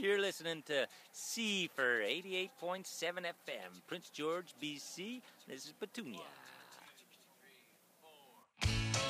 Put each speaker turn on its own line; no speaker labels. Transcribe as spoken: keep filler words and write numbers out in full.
You're listening to C for eighty-eight point seven F M, Prince George, B C. This is Petunia.